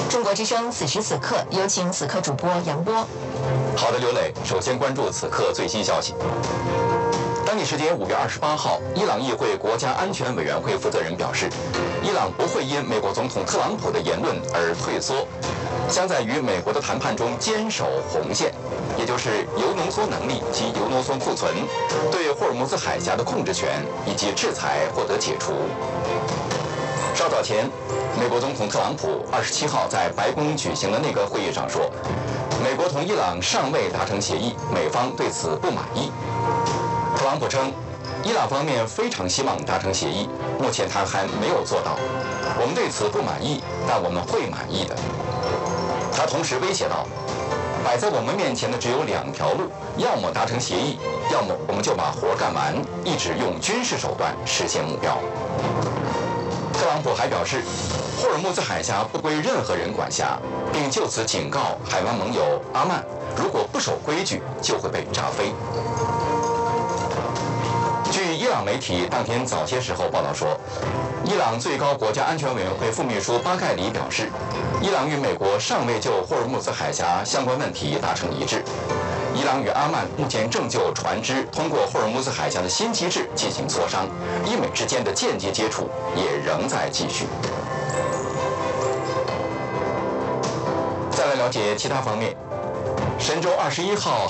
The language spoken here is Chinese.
中国之声此时此刻，有请此刻主播杨波。 好的，刘磊，首先关注此刻最新消息。当地时间5月28号，伊朗议会国家安全委员会负责人表示，伊朗不会因美国总统特朗普的言论而退缩，将在与美国的谈判中坚守红线，也就是铀浓缩能力及铀浓缩库存、对霍尔木兹海峡的控制权以及制裁获得解除。稍早前，美国总统特朗普27号在白宫举行的内阁会议上说，美国同伊朗尚未达成协议，美方对此不满意。特朗普称，伊朗方面非常希望达成协议，目前他还没有做到，我们对此不满意，但我们会满意的。他同时威胁道，摆在我们面前的只有2条路，要么达成协议，要么我们就把活干完，一直用军事手段实现目标。特朗普还表示，霍尔木兹海峡不归任何人管辖，并就此警告海湾盟友阿曼，如果不守规矩，就会被炸飞。据伊朗媒体当天早些时候报道说，伊朗最高国家安全委员会副秘书巴盖里表示，伊朗与美国尚未就霍尔木兹海峡相关问题达成一致。伊朗与阿曼目前正就船只通过霍尔木兹海峡的新机制进行磋商，伊美之间的间接接触也仍在继续。再来了解其他方面，神舟21号